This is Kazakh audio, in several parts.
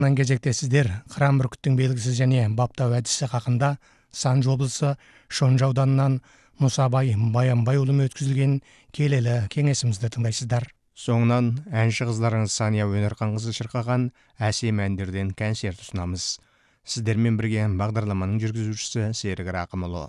Мына кезекте сіздер Қыран бүркіттің белгісі және баптау әдісі хақында Санжы облысы Шонжы ауданынан Мұсабай Баянбайұлы өткізілген келелі кеңесімізді тыңдайсыздар. Соңынан әнші қыздарыңыз Сания Өнерханқызы шырқаған әсем әндерден концерт ұсынамыз. Сіздермен бірге бағдарламаның жүргізушісі Серік Рақымұлы.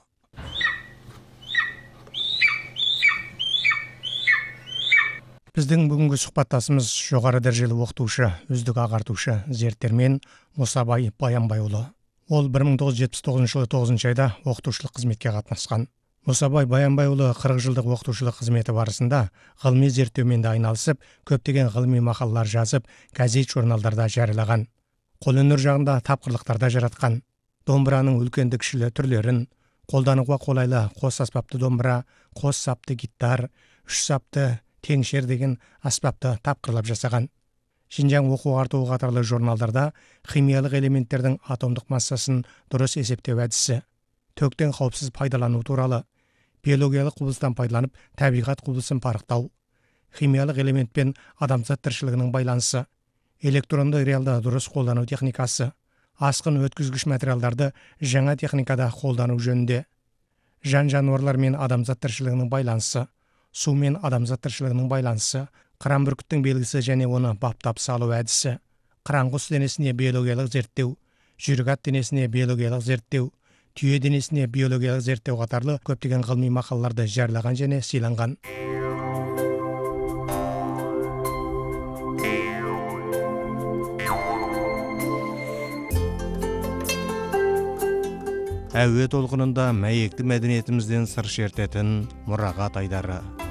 Біздің бүгінгі сұхбаттасымыз жоғары дәрежелі оқытушы, үздік ағартушы, зерттегіш Мұсабай Баянбайұлы. Ол 1979 жылы 9 айда оқытушылық қызметке қатынасқан. Мұсабай Баянбайұлы 40 жылдық оқытушылық қызметі барысында ғылыми зерттеумен де айналысып, көптеген ғылыми мақалалар жазып, газет-журналдарда жариялаған. Қолөнер жағында тапқырлықтарда жаратқан. Домбыраның үлкенді-кішілі түрлерін, қолдануға қолайлы қос аспапты домбыра, қос сапты гитар, үш сапты теңшер деген аспапты тапқырлап жасаған. Шинжаң оқу-ағарту қатарлы журналдарда химиялық элементтердің атомдық массасын дұрыс есептеу әдісі, төктен қауіпсіз пайдалану туралы, биологиялық құбылыстан пайдаланып табиғат құбылысын парықтау, химиялық элементпен адамзат тіршілігінің байланысы, электронды реалды дұрыс қолдану техникасы, асқын өткізгіш материалдарды жаңа техникада қолдану жөнінде, жан-жануарлар мен адамзат тіршілігінің байланысы, су мен адамзат тіршілігінің байланысы, қыран бүркіттің белгісі және оны баптап салу әдісі, қыран құс денесіне биологиялық зерттеу, жүйрік ат денесіне биологиялық зерттеу, түйе денесіне биологиялық зерттеу қатарлы көптеген ғылыми мақалаларды жариялаған және сыйланған. Әуе толқынында мәйекті мәдениетімізден сыр шертетін мұрағат айдары.